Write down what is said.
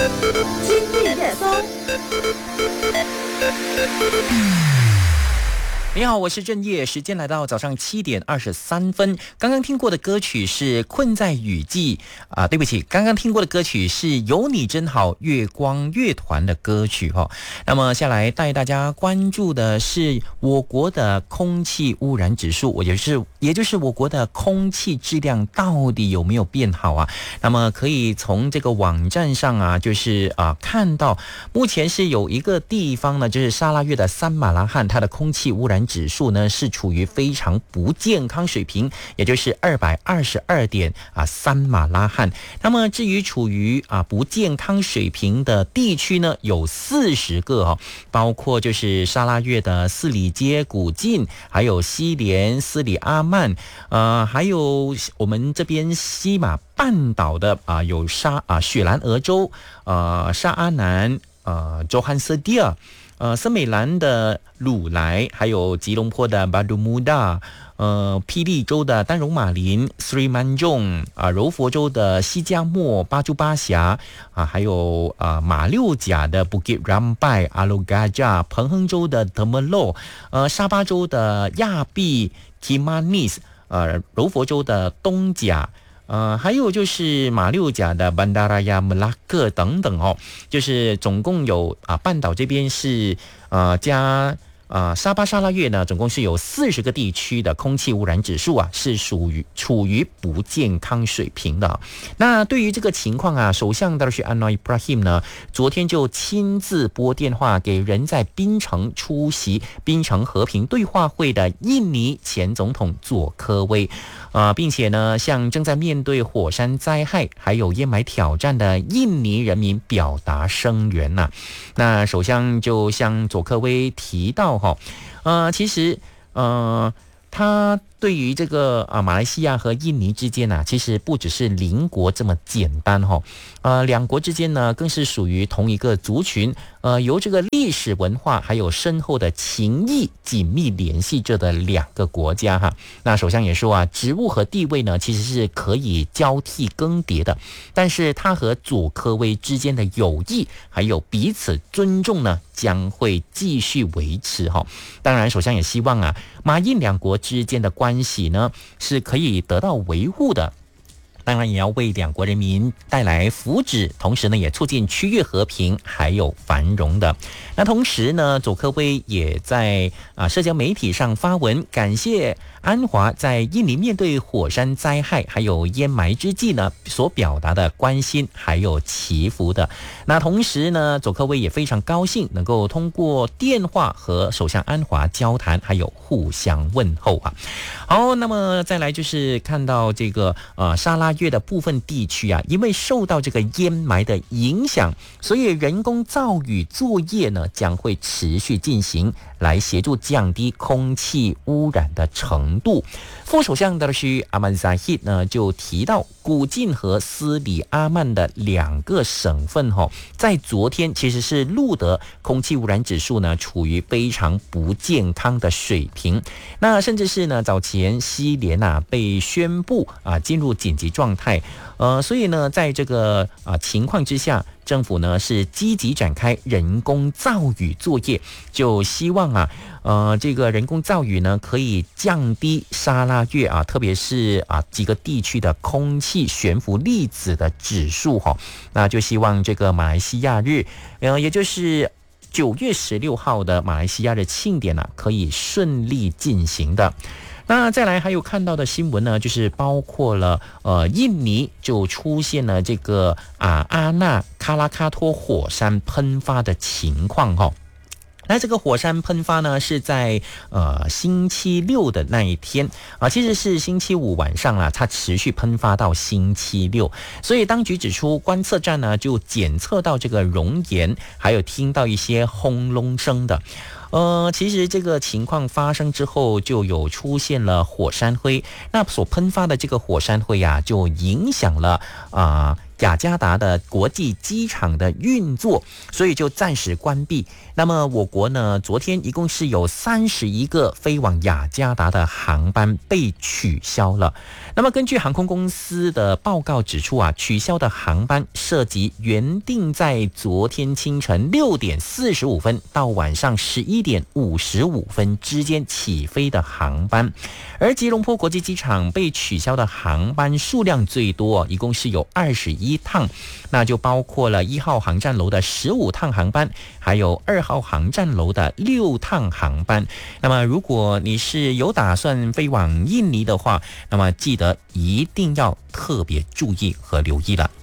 今日热搜。 你好，我是郑业，时间来到早上7:23。刚刚听过的歌曲是《困在雨季》对不起，刚刚听过的歌曲是有你真好月光乐团的歌曲哈。那么下来带大家关注的是我国的空气污染指数，也就是我国的空气质量到底有没有变好啊？那么可以从这个网站上就是看到目前是有一个地方呢，就是沙拉越的三马拉罕，它的空气污染指数呢是处于非常不健康水平，也就是222.3马拉罕。那么至于处于不健康水平的地区呢，有40个包括就是沙拉越的四里街古晋，还有西连斯里阿曼，还有我们这边西马半岛的有雪兰莪州沙阿南周汉斯蒂尔。森美兰的鲁莱，还有吉隆坡的巴杜穆达，霹雳州的丹绒马林 Sri Manjung， 柔佛州的西加莫巴珠巴峡，还有马六甲的 Bukit Rampai Alor Gajah， 彭亨州的德莫洛，沙巴州的亚庇 Kimanis， 柔佛州的东甲。还有就是马六甲的班达拉亚、穆拉克等等就是总共有半岛这边是加沙巴沙拉越呢，总共是有40个地区的空气污染指数是处于不健康水平的。那对于这个情况首相达鲁什安诺伊布拉希姆呢，昨天就亲自拨电话给人在槟城出席槟城和平对话会的印尼前总统佐科威，并且呢向正在面对火山灾害还有烟霾挑战的印尼人民表达声援那首相就向佐科威提到其实他对于这个马来西亚和印尼之间其实不只是邻国这么简单两国之间呢更是属于同一个族群，由这个历史文化还有深厚的情谊紧密联系着的两个国家那首相也说职务和地位呢其实是可以交替更迭的，但是他和佐科威之间的友谊还有彼此尊重呢将会继续维持当然首相也希望马印两国之间的关系呢是可以得到维护的，当然也要为两国人民带来福祉，同时呢也促进区域和平还有繁荣的。那同时呢佐科威也在社交媒体上发文感谢安华在印尼面对火山灾害还有烟霾之际呢所表达的关心还有祈福的。那同时呢佐科威也非常高兴能够通过电话和首相安华交谈还有互相问候好，那么再来就是看到这个沙拉越的部分地区因为受到这个烟霾的影响，所以人工造雨作业呢将会持续进行，来协助降低空气污染的程度。副首相达鲁什阿曼扎希呢就提到，古晋和斯里阿曼的两个省份在昨天其实是录得空气污染指数呢处于非常不健康的水平。那甚至是呢早前西连被宣布进入紧急状态，所以呢在这个情况之下，政府呢是积极展开人工造雨作业，就希望这个人工造雨呢可以降低沙拉越特别是几个地区的空气悬浮粒子的指数那就希望这个马来西亚日也就是9月16号的马来西亚的庆典可以顺利进行的。那再来还有看到的新闻呢，就是包括了印尼就出现了这个阿纳卡拉卡托火山喷发的情况那这个火山喷发呢是在星期六的那一天其实是星期五晚上它持续喷发到星期六，所以当局指出观测站呢就检测到这个熔岩，还有听到一些轰隆声的。其实这个情况发生之后就有出现了火山灰，那所喷发的这个火山灰就影响了雅加达的国际机场的运作，所以就暂时关闭。那么我国呢，昨天一共是有31个飞往雅加达的航班被取消了。那么根据航空公司的报告指出啊，取消的航班涉及原定在昨天清晨6点45分到晚上11点55分之间起飞的航班，而吉隆坡国际机场被取消的航班数量最多，一共是有21趟，那就包括了1号航站楼的15趟航班，还有2号航站楼的6趟航班。那么如果你是有打算飞往印尼的话，那么记得一定要特别注意和留意了。